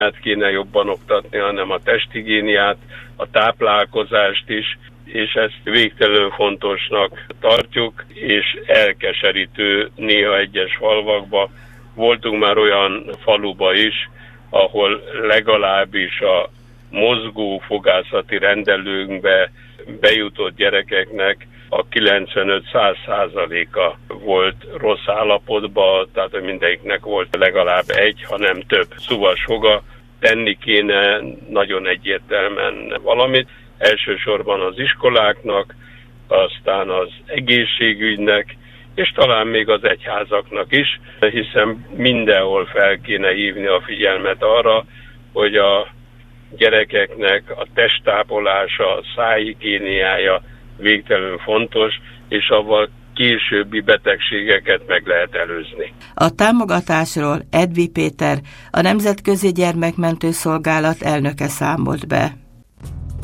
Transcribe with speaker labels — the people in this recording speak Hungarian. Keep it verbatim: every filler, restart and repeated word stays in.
Speaker 1: kéne jobban oktatni, hanem a testhigiéniát, a táplálkozást is, és ezt végtelenül fontosnak tartjuk, és elkeserítő néha egyes falvakba. Voltunk már olyan faluba is, ahol legalábbis a mozgó fogászati rendelőnkbe bejutott gyerekeknek a kilencvenöt-száz százaléka volt rossz állapotban, tehát hogy mindegyiknek volt legalább egy, hanem több szúvas foga. Tenni kéne nagyon egyértelműen valamit, elsősorban az iskoláknak, aztán az egészségügynek, és talán még az egyházaknak is, hiszen mindenhol fel kéne hívni a figyelmet arra, hogy a gyerekeknek a testtápolása, a szájhigiéniája végtelenül fontos, és avval későbbi betegségeket meg lehet előzni.
Speaker 2: A támogatásról Edvi Péter, a Nemzetközi Gyermekmentő Szolgálat elnöke számolt be.